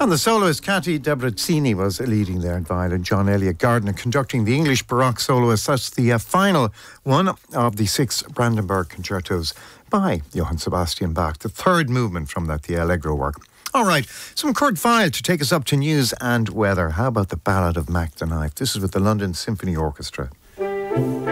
And the soloist Katy Debreceni was leading there in violin. John Elliott Gardner conducting the English Baroque soloist. That's the final one of the 6 Brandenburg concertos by Johann Sebastian Bach, the third movement from that, the Allegro work. All right, some Kurt Weill to take us up to news and weather. How about the Ballad of Mac the Knife? This is with the London Symphony Orchestra.